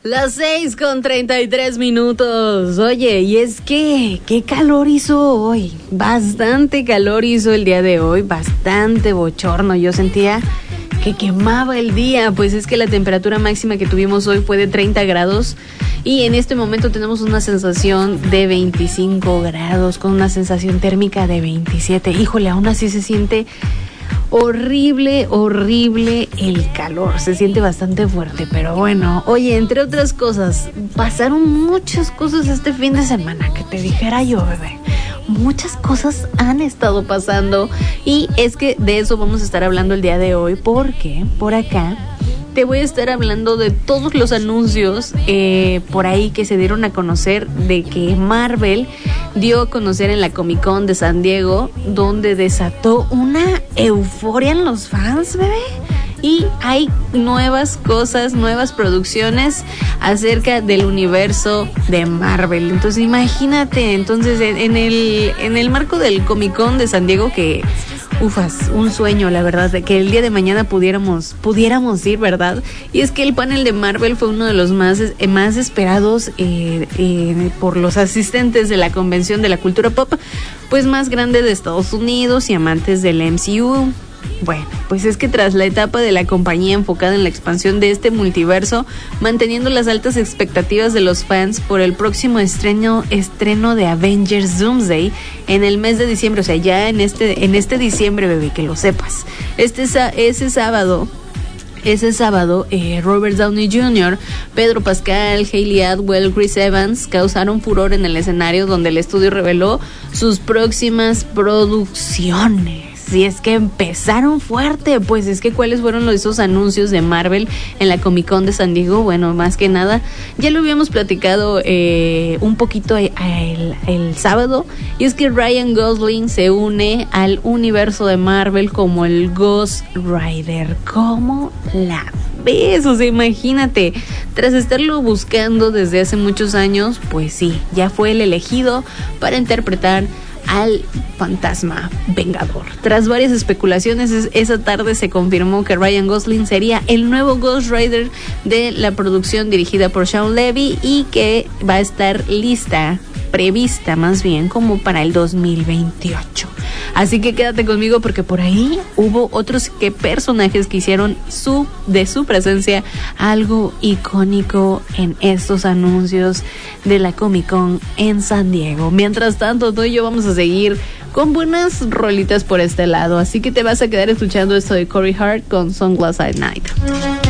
Las 6:33. Oye, y es que, ¿qué calor hizo hoy? Bastante calor hizo el día de hoy, bastante bochorno. Yo sentía que quemaba el día, pues es que la temperatura máxima que tuvimos hoy fue de 30 grados y en este momento tenemos una sensación de 25 grados con una sensación térmica de 27. Híjole, aún así se siente horrible el calor, se siente bastante fuerte, pero bueno, oye, entre otras cosas, pasaron muchas cosas este fin de semana, que te dijera yo, bebé. Muchas cosas han estado pasando y es que de eso vamos a estar hablando el día de hoy, porque por acá te voy a estar hablando de todos los anuncios por ahí que se dieron a conocer de que Marvel dio a conocer en la Comic Con de San Diego, donde desató una euforia en los fans, bebé. Y hay nuevas cosas, nuevas producciones acerca del universo de Marvel. Entonces imagínate, entonces en el marco del Comic Con de San Diego, que ufas, un sueño, la verdad, de que el día de mañana pudiéramos ir, ¿verdad? Y es que el panel de Marvel fue uno de los más esperados por los asistentes de la convención de la cultura pop, pues más grande de Estados Unidos y amantes del MCU. Bueno, pues es que tras la etapa de la compañía enfocada en la expansión de este multiverso, manteniendo las altas expectativas de los fans por el próximo estreno de Avengers Doomsday en el mes de diciembre, o sea, ya en este diciembre, bebé, que lo sepas. Ese sábado, Robert Downey Jr., Pedro Pascal, Hayley Atwell, Chris Evans causaron furor en el escenario donde el estudio reveló sus próximas producciones. Y es que empezaron fuerte, pues es que ¿cuáles fueron esos anuncios de Marvel en la Comic Con de San Diego? Bueno, más que nada, ya lo habíamos platicado un poquito el sábado, y es que Ryan Gosling se une al universo de Marvel como el Ghost Rider. ¿Cómo la ves? O sea, imagínate, tras estarlo buscando desde hace muchos años, pues sí, ya fue el elegido para interpretar al fantasma vengador. Tras varias especulaciones, esa tarde se confirmó que Ryan Gosling sería el nuevo Ghost Rider de la producción dirigida por Shawn Levy y que va a estar prevista más bien como para el 2028. Así que quédate conmigo porque por ahí hubo otros personajes que hicieron de su presencia algo icónico en estos anuncios de la Comic Con en San Diego. Mientras tanto, tú y yo vamos a seguir con buenas rolitas por este lado, así que te vas a quedar escuchando esto de Corey Hart con Sunglass at Night.